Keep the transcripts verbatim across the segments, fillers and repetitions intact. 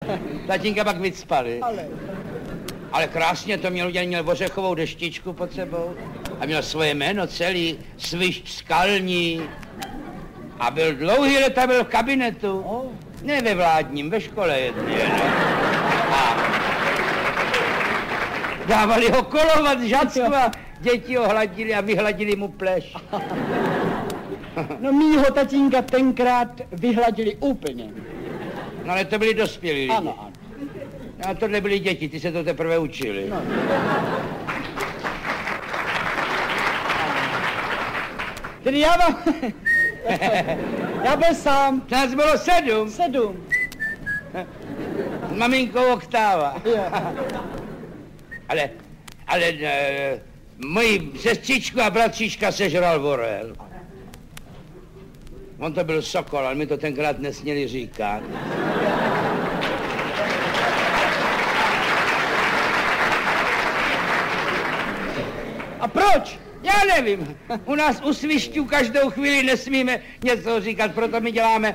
Tatínka pak vycpali. Ale... Ale krásně to měl udělat, měl ořechovou deštičku pod sebou a měl svoje jméno celý, Svišť skalní. A byl dlouhý leta, byl v kabinetu. Oh. Ne ve vládním, ve škole jedné. No. A dávali ho kolovat žacku a děti ho hladili a vyhladili mu pleš. No mýho tatínka tenkrát vyhladili úplně. No ale to byli dospělí lidi. Ano, ano. A tohle byly děti, ty se to teprve učili. No. Tedy já vám... já byl sám. Nás bylo sedm. Sedm. S maminkou oktáva. Jo. ale, ale e, moji sestřičku a bratříčka sežral vorel. On to byl sokol, ale my to tenkrát nesměli říkat. A proč? Já nevím. U nás u svišťů každou chvíli nesmíme něco říkat, proto my děláme...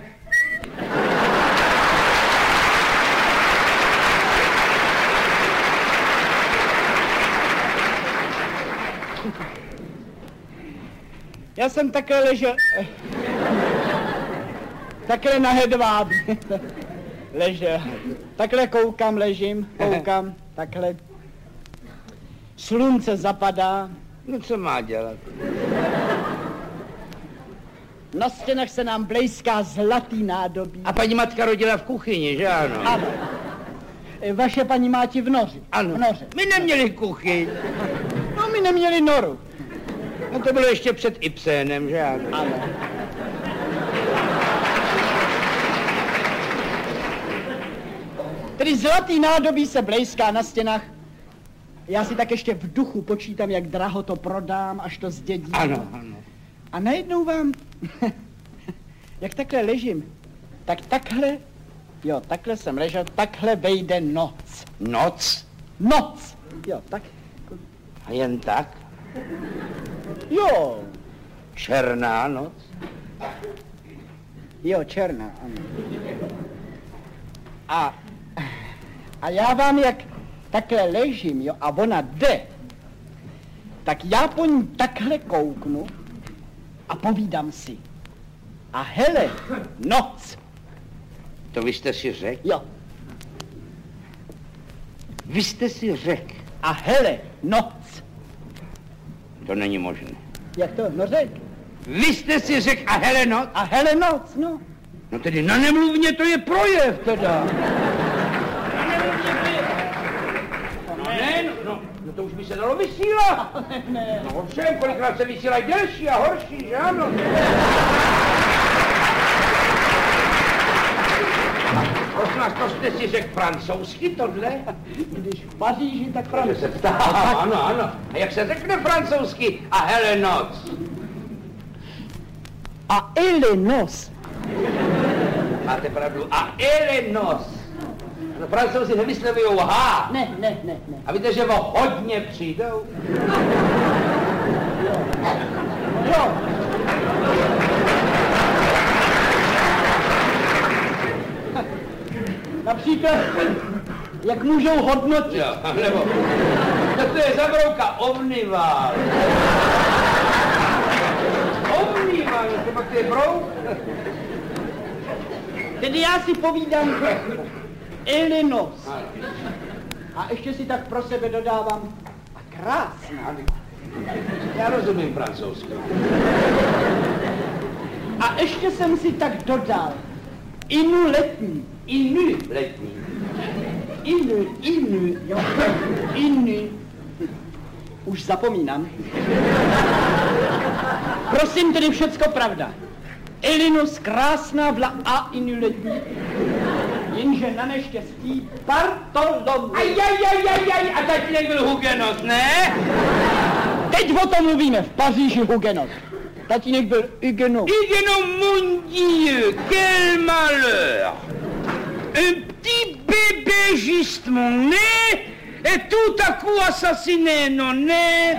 Já jsem takhle ležel... takhle na hedvábí. Ležel. Takhle koukám, ležím, koukám, takhle. Slunce zapadá. No co má dělat? Na stěnách se nám blejská zlatý nádobí. A paní matka rodila v kuchyni, že ano? Ano. Vaše paní máti v noři. Ano. V noře. My neměli kuchyň. No, my neměli noru. No to bylo ještě před Ibsenem, že ano? Ano. Tedy zlatý nádobí se blejská na stěnách. Já si tak ještě v duchu počítám, jak draho to prodám, až to zdědím. Ano, ano. A najednou vám, jak takhle ležím, tak takhle, jo, takhle jsem ležel, takhle vejde noc. Noc? Noc! Jo, tak. A jen tak? Jo. Černá noc? Jo, černá, ano. A, a já vám jak takhle ležím, jo, a ona jde, tak já po ní takhle kouknu a povídám si. A hele, noc. To vy jste si řekl? Jo. Vy jste si řekl? A hele, noc. To není možné. Jak to? No řek. Vy jste si řekl a hele noc? A hele, noc, no. No tedy na nemluvně to je projev teda. No ne, no, no, no to už by se dalo vysílat. Ne. No ovšem, kolikrát se vysílají delší a horší, že ano? Prosím vás, to jste si řekl francouzsky tohle? Když v Paříži, tak Takže francouzsky. se ptám, ano, ano. A jak se řekne francouzsky a hele noc? A ele nos. Máte pravdu. A ele noc. No francouzi nevyslovujou H. Ne, ne, ne, ne. A víte, že o hodně přijdou? Jo. Například, jak můžou hodnotit. Jo, nebo... No to je zabrouka omnival. Omnival, to pak to je brouk. Tedy já si povídám Elenos. A ještě si tak pro sebe dodávám a krásná. Já rozumím francouzsky. A ještě jsem si tak dodal inu letní. Inu letní. Inu, inu, jo, inu. Už zapomínám. Prosím, tedy všecko pravda. Elinus krásná vla a inu letní. Jenže na neštěstí Bartolomej. Ajajajajaj, a tatínek byl hugenot, ne? Teď o tom mluvíme, v Paříži hugenot. Tatínek byl hugenot. Hugenot, mon Dieu, quel malheur! Un petit bébé justement né, et tout à coup assassiné, non ne?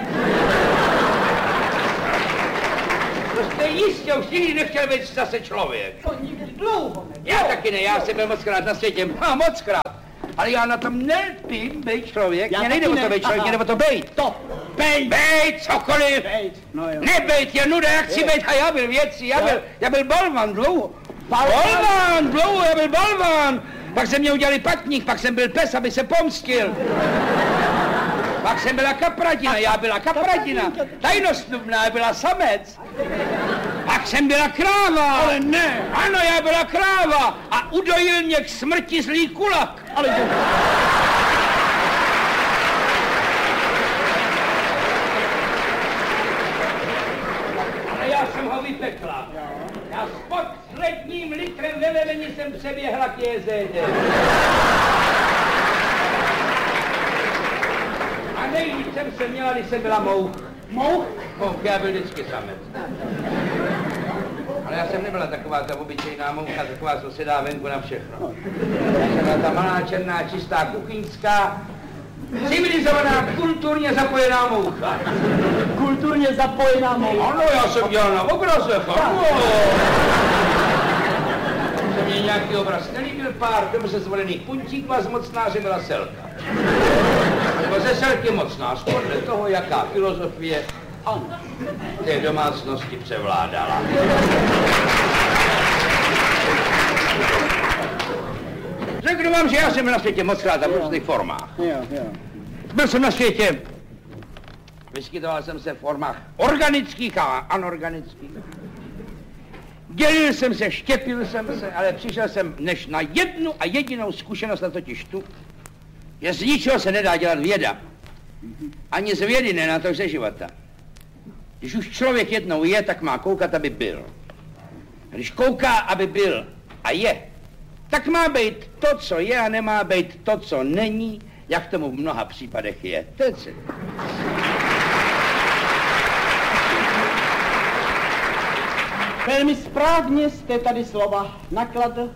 To jste jistě už nikdy nechtěl být zase člověk. To nikdy. dlouho ne. Já taky ne, já jsem byl mockrát na světě, a mockrát. Ale já na tom nelpím, bejt člověk. Já Mně nejde o taky to ne. bejt člověk, Aha. mně jde o to bejt. To, bejt, Bejt, cokoliv. bejt. No jo. Nebejt, je nuda, jak chci Je. bejt, a já byl věcí, já Jo. byl, já byl balvan dlouho. Balvan? Balvan, dlouho, já byl balvan. Pak se mě udělali patník, pak jsem byl pes, aby se pomstil. Pak jsem byla kapradina, já byla kapradina. Tajnostnubná, já byla samec. Pak jsem byla kráva. Ale ne. Ano, já byla kráva a udojil mě k smrti zlý kulak. Ale že... Ale já jsem ho vypekla. Já s posledním litrem ve vemeni jsem přeběhla k jezéně. A nejvíc jsem se měla, když jsem byla mouch. Mouch? Mouch, já byl vždycky samec. Ale já jsem nebyla taková ta obyčejná moucha, taková, co se dá venku na všechno. Já jsem byla ta malá, černá, čistá, kuchyňská, civilizovaná, kulturně zapojená moucha. Kulturně zapojená moucha. Ano, já jsem dělal na obrazech, ano. Se mě nějaký obraz nelíbil, pár dobře zvolených puntíků a z mocnáře byla Selka. Nebo ze Selky mocnář, podle toho, jaká filozofie Ano. té domácnosti převládala. Řeknu vám, že já jsem byl na světě mockrát a v různých formách. Jo, jo. Byl jsem na světě, vyskytoval jsem se v formách organických a anorganických. Dělil jsem se, štěpil jsem se, ale přišel jsem než na jednu a jedinou zkušenost, a totiž tu, že z ničeho se nedá dělat věda. Ani z vědy ne, na to ze života. Když už člověk jednou je, tak má koukat, aby byl. A když kouká, aby byl a je, tak má být to, co je, a nemá být to, co není, jak tomu v mnoha případech je. To je celé. Velmi správně jste tady slova nakladl.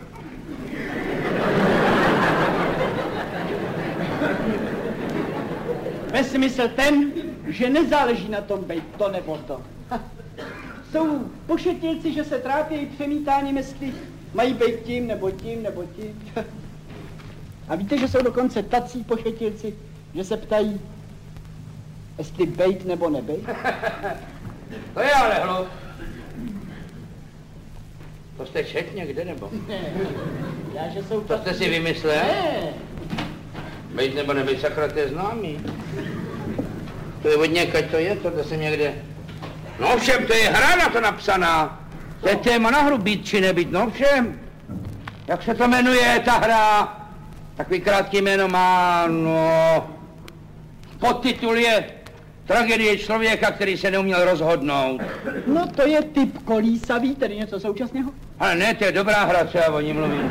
Ve smysl ten, že nezáleží na tom být to nebo to. Ha. Jsou pošetilci, že se trápějí přemítáním, jestli mají být tím nebo tím nebo tím. A víte, že jsou dokonce tací pošetilci, že se ptají, jestli bejt nebo nebejt. To je ale hloup. To jste čet někde, nebo? Ne, já, že jsou To jste si vymyslel? Ne, Bejt nebo nebejt, sakra, to je známý. To je od někaď to je, to jsem někde... No všem, to je hra na to napsaná. To je téma na hru, být či nebýt, no všem. Jak se to jmenuje, ta hra? Takový krátký jméno má, no... Podtitul je Tragédie člověka, který se neuměl rozhodnout. no to je typ kolísavý, tedy něco současného. Ale ne, to je dobrá hra, co já o ní mluvím.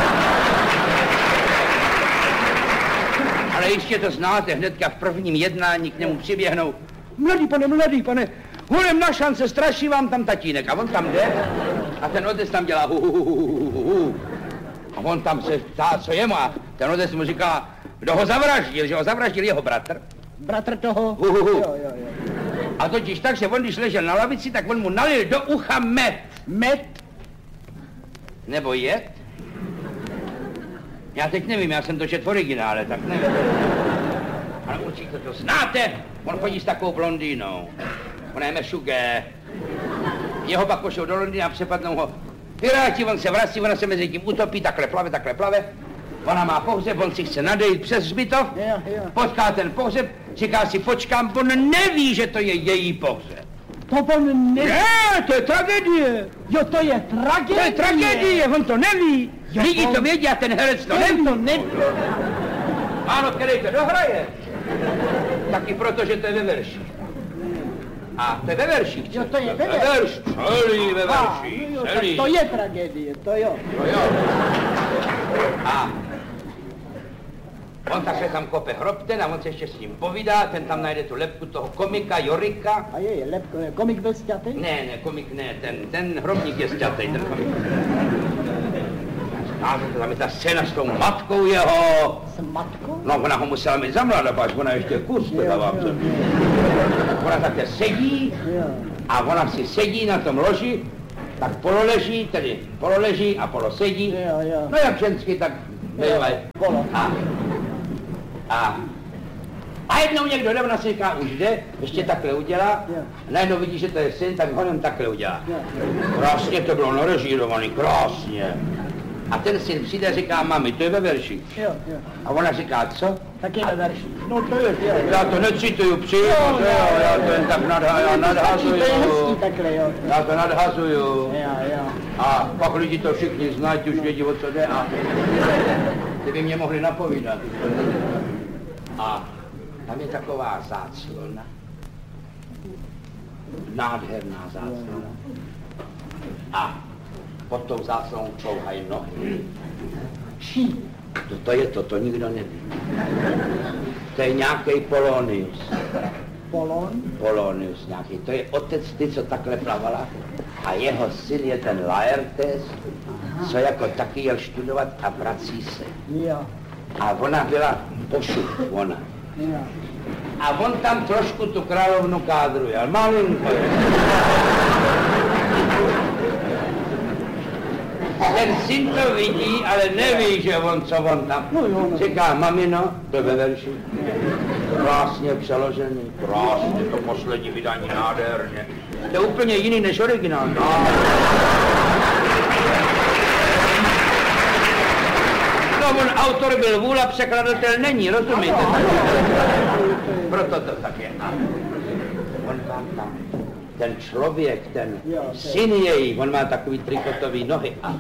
Ale jistě to znáte, hnedka v prvním jednání k němu přiběhnou. Mladý pane, mladý pane, hulem na šance, straší vám tam tatínek. A on tam jde a ten otec tam dělá hu, hu, hu, hu, hu, hu. A on tam se ptá, co je mu, a ten otec mu říká, kdo ho zavraždil, že ho zavraždil jeho bratr. Bratr toho. Hu, hu, hu. Jo, jo, jo. A totiž tak, že on, když ležel na lavici, tak on mu nalil do ucha med. Med. Nebo jed? Já teď nevím, já jsem to čet v originále, tak nevím. Ale určitě to znáte, on chodí s takovou blondýnou. Ona je Mešugé. Jeho pak pošlou do Londýna a přepadnou ho piráti, on se vrací, ona se mezi tím utopí, takhle plave, takhle plave. Ona má pohřeb, on si chce nadejít přes hřbitov, Jo, jo. potká ten pohřeb, říká si, počkám, on neví, že to je její pohřeb. To on neví. Ne, to je tragédie. Jo, to je tragédie. To je tragédie, on to neví. Jo, Lidi on- to vědí a ten herec to On neví. to neví. Ano, který to dohraje. Taky proto, že to je ve verši. A to je ve verších. Jo, to je ve verších. verších. Celý ve A, verších, jo, tak celý. to je tragédie, to jo. No jo. A on takhle tam kope hrob ten a on se ještě s ním povídá, ten tam najde tu lebku toho komika, Jorika. A je, je lepko, komik byl sťatý? Ne, ne, komik ne, ten, ten hrobník je sťatej, ten komik. A tam je ta scéna s tou matkou jeho. S matkou? No, ona ho musela mít za mladá, až ona ještě kus, teda vám jo, jsem. Ona takhle sedí Jo. a ona si sedí na tom loži, tak pololeží, tedy pololeží a polosedí. Jo, jo. No jak ženský, tak bývají. Polo. A, a, a jednou někdo jde, ona si říká, už jde, ještě takhle udělá. Jo. Najednou vidí, že to je syn, tak honem takhle udělá. Jo. Krásně to bylo narežírovaný, krásně. A ten syn přijde a říká, mami, to je ve verši. Jo, jo. A ona říká, co? Taky ve verši. No to je, já to necituju přímo, Jo, to jo, jo, já jo. to jen tak nadha, já nadhazuju. To je hezký takhle, jo. Já to nadhazuju. Jo, jo. A pak lidi to všichni znají, už vědí, o co jde a ty by mě mohli napovídat. A tam je taková záclona. Nádherná záclona. A pod tou záclonou čouhají nohy. Ší. To, to je to, to nikdo neví. To je nějaký Polonius. Polon. Polonius nějaký. To je otec ty, co takhle plavala. A jeho syn je ten Laertes, co jako taky jel studovat a vrací se. Jo. A ona byla pošup, ona. Jo. A on tam trošku tu královnu kádruje, ale malinko. Ten syn to vidí, ale neví, že on, co on tam. No jo, no. Říká, mamino, to je ve verši. Krásně přeložený, krásně, to poslední vydání, nádherně. To je úplně jiný než originál. No. No, on autor byl vůl a překladatel není, rozumíte? Proto to tak je. A on vám tam, ten člověk, ten syn její, on má takový trikotový nohy. A...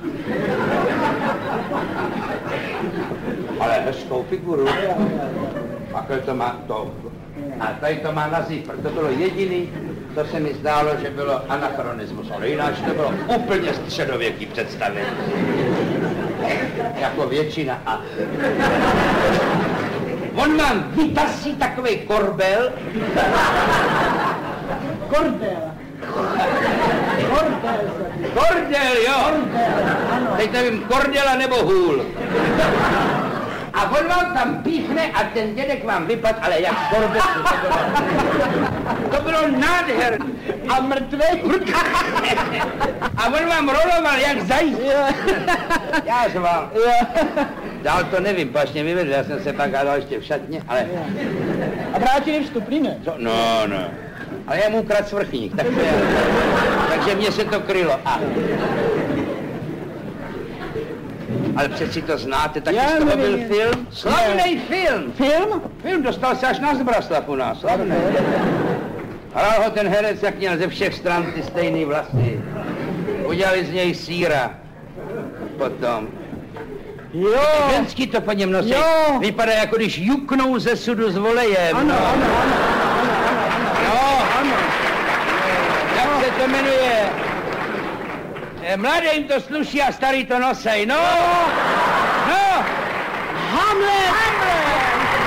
ale hezkou figuru. Takhle to má to. A tady to má na zípr. To bylo jediný, co se mi zdálo, že bylo anachronismus, ale jinak to bylo úplně středověký představení. Jako většina. A on mám vytasí takovej korbel. Kordel. Kordel. Kordel, jo. Kordel, ano. Teď nevím, kordela nebo hůl. A on vám tam píchne a ten dědek vám vypad, ale jak korbel. To bylo, to bylo nádherné. A mrtvej. A on vám roloval jak zajíc. Já jsem vám. Dál to nevím, pačně vyvedl, já jsem se pak hádal ještě v šatně, ale... A vrátili vstupný, ne? Co? No, no. Ale já mu ukradl svrchník, tak to je. Takže mě se to krylo. A... ale přeci to znáte, taky Já z toho byl nevím. film. Slavný film. Film? Film dostal se až na Zbraslav u nás, slavný. Hrál ho ten herec, jak měl ze všech stran ty stejný vlasy. Udělali z něj síra. Potom. Jo. Ženský to po něm nosí. Jo. Vypadá, jako když juknou ze sudu s volejem. Ano, ano, ano, ano, No, ano. jak se to jmenuje? Eh, Mladým to sluší a starý to nosej, no! No! Hamlet! Hamlet!